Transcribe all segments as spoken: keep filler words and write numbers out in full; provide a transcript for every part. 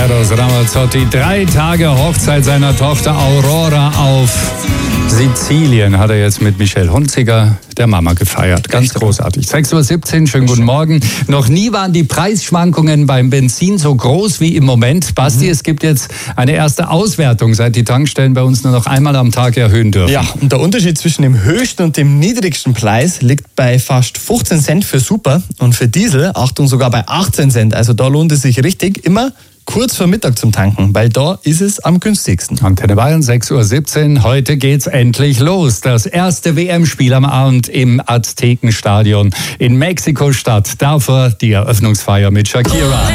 Eros Ramazzotti, drei Tage Hochzeit seiner Tochter Aurora auf Sizilien hat er jetzt mit Michelle Hunziker, der Mama, gefeiert. Ganz großartig. sechs Uhr siebzehn, schönen guten Morgen. Noch nie waren die Preisschwankungen beim Benzin so groß wie im Moment. Basti, mhm. es gibt jetzt eine erste Auswertung, seit die Tankstellen bei uns nur noch einmal am Tag erhöhen dürfen. Ja, und der Unterschied zwischen dem höchsten und dem niedrigsten Preis liegt bei fast fünfzehn Cent für Super und für Diesel, Achtung, sogar bei achtzehn Cent. Also da lohnt es sich richtig immer kurz vor Mittag zum Tanken, weil da ist es am günstigsten. Antenne Bayern, sechs Uhr siebzehn. Heute geht's endlich los. Das erste W M-Spiel am Abend im Aztekenstadion in Mexiko-Stadt. Davor die Eröffnungsfeier mit Shakira.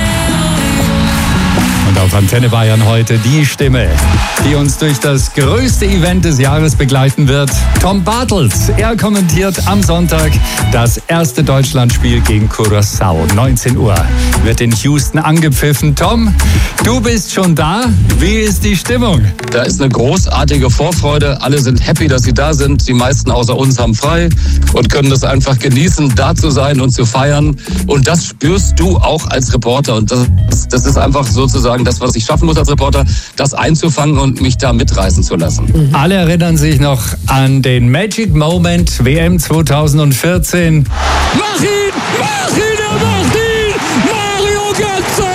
Und auf Antenne Bayern heute die Stimme, die uns durch das größte Event des Jahres begleiten wird. Tom Bartels. Er kommentiert am Sonntag das erste Deutschlandspiel gegen Curaçao. neunzehn Uhr wird in Houston angepfiffen. Tom, du bist schon da. Wie ist die Stimmung? Da ist eine großartige Vorfreude. Alle sind happy, dass sie da sind. Die meisten außer uns haben frei und können das einfach genießen, da zu sein und zu feiern. Und das spürst du auch als Reporter. Und das, das ist einfach sozusagen das, was ich schaffen muss als Reporter, das einzufangen und mich da mitreißen zu lassen. Mhm. Alle erinnern sich noch an den Magic Moment W M zwanzig vierzehn. Mach ihn! Mach ihn! Er macht ihn! Mario Götze!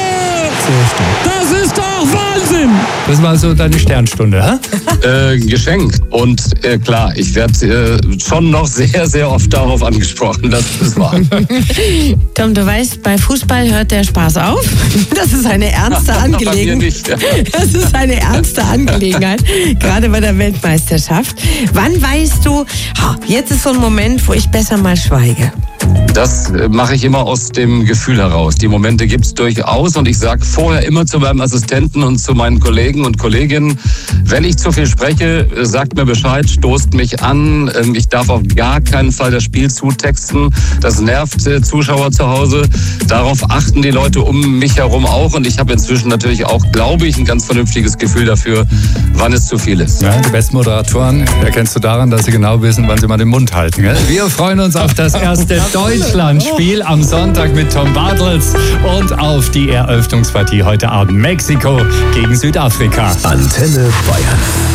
Das ist doch Wahnsinn! Das war so deine Sternstunde, hä? Äh, geschenkt. Und äh, klar, ich werde äh, schon noch sehr, sehr oft darauf angesprochen, das ist wahr. Tom, du weißt, bei Fußball hört der Spaß auf. Das ist eine ernste Angelegenheit. Nicht, ja. Das ist eine ernste Angelegenheit, gerade bei der Weltmeisterschaft. Wann weißt du, jetzt ist so ein Moment, wo ich besser mal schweige? Das mache ich immer aus dem Gefühl heraus. Die Momente gibt es durchaus und ich sage vorher immer zu meinem Assistenten und zu meinen Kollegen und Kolleginnen, wenn ich zu viel spreche, sagt mir Bescheid, stoßt mich an. Ich darf auf gar keinen Fall das Spiel zutexten. Das nervt Zuschauer zu Hause. Darauf achten die Leute um mich herum auch und ich habe inzwischen natürlich auch, glaube ich, ein ganz vernünftiges Gefühl dafür, wann es zu viel ist. Ja, die besten Moderatoren erkennst du daran, dass sie genau wissen, wann sie mal den Mund halten. Gell? Wir freuen uns auf das erste Deutschlandspiel am Sonntag mit Tom Bartels und auf die Eröffnungspartie heute Abend Mexiko gegen Südafrika. Antenne Bayern.